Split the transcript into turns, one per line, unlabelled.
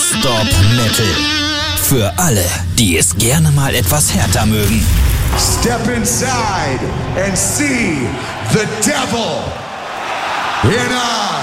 Stop Metal. Für alle, die es gerne mal etwas härter mögen.
Step inside and see the devil in us.